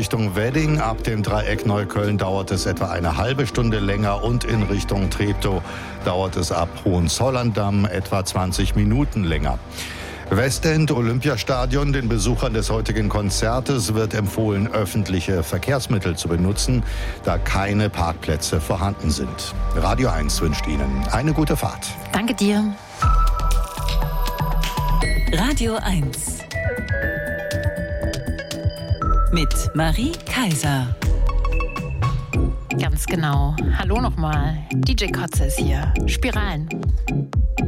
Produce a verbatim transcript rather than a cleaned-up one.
Richtung Wedding ab dem Dreieck Neukölln dauert es etwa eine halbe Stunde länger und in Richtung Treptow dauert es ab Hohenzollern-Damm etwa zwanzig Minuten länger. Westend Olympiastadion. Den Besuchern des heutigen Konzertes wird empfohlen, öffentliche Verkehrsmittel zu benutzen, da keine Parkplätze vorhanden sind. Radio eins wünscht Ihnen eine gute Fahrt. Danke dir. Radio eins mit Marie Kaiser. Ganz genau. Hallo nochmal. D J Kotze ist hier. Spiralen.